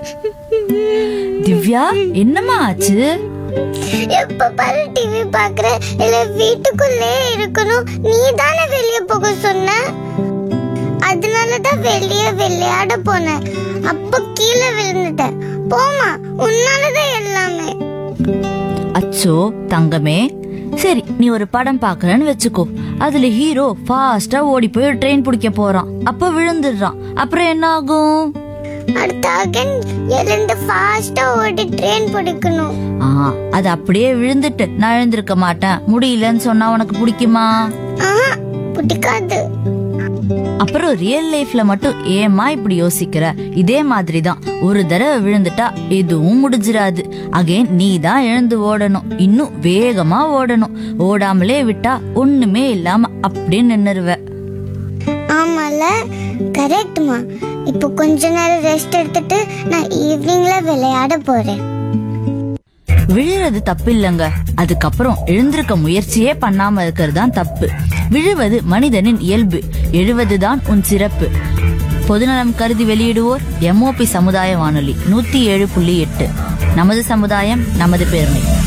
திவ்யா, என்னம்மா ஆச்சு? எப்ப பாரு டிவி பாக்குற, இல்ல வீட்டுக்குள்ளே இருக்கணும். நீ தானே வெளியே போக சொன்ன, அதனாலதான் வெளியே விளையாட போனேன். அப்ப கீழே விழுந்துட்டேன். போமா, உன்னாலதான் எல்லாமே. அச்சோ தங்கமே, சரி நீ ஒரு படம் பாக்குறன்னு வச்சுக்கோ. அதுல ஹீரோ ஃபாஸ்டா ஓடி போய் ட்ரெயின் பிடிக்க போறான். அப்ப விழுந்துடுறான். அப்புறம் என்ன ஆகும்? அடுத்த எழுந்து ஃபாஸ்டா ஓடி ட்ரெயின் பிடிக்கணும். அது அப்படியே விழுந்துட்டு நான் எழுந்திருக்க மாட்டேன் முடியலன்னு சொன்னா உனக்கு பிடிக்குமா? பிடிக்காது. அப்புறம் ரியல் லைஃப்ல மட்டும் ஏமா இப்படி யோசிக்கிற? இதே மாதிரிதான், ஒரு தடவை விழுந்துட்டா எதுவும் முடிஞ்சிராது. அகைன் நீ தான் எழுந்து ஓடணும், இன்னும் வேகமா ஓடணும். ஓடாமலே விட்டா ஒண்ணுமே இல்லாம அப்படியே நின்னுருவ. ஆமால, கரெக்ட்மா. இப்போ கொஞ்ச நேரம் ரெஸ்ட் எடுத்துட்டு நான் ஈவினிங்ல விளையாட போறேன். விழுறது தப்பு இல்லங்க, அதுக்கப்புறம் எழுந்திருக்க முயற்சியே பண்ணாம இருக்கிறது தான் தப்பு. விழுவது மனிதனின் இயல்பு, எழுவதுதான் உன் சிறப்பு. பொதுநலம் கருதி வெளியிடுவோர் MOP சமுதாய வானொலி 107.8. நமது சமுதாயம் நமது பெருமை.